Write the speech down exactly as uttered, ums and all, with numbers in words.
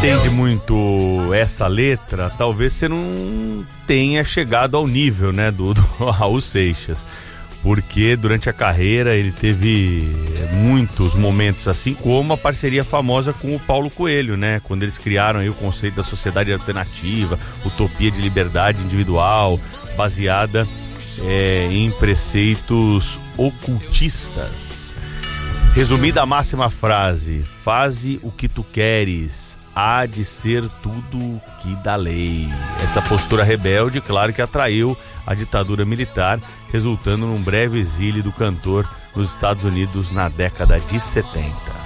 entende muito essa letra, talvez você não tenha chegado ao nível, né, do, do Raul Seixas, porque durante a carreira ele teve muitos momentos, assim como a parceria famosa com o Paulo Coelho, né, quando eles criaram aí o conceito da sociedade alternativa, utopia de liberdade individual, baseada é, em preceitos ocultistas. Resumida a máxima frase: faze o que tu queres, há de ser tudo que dá lei. Essa postura rebelde, claro que atraiu a ditadura militar, resultando num breve exílio do cantor nos Estados Unidos na década de setenta.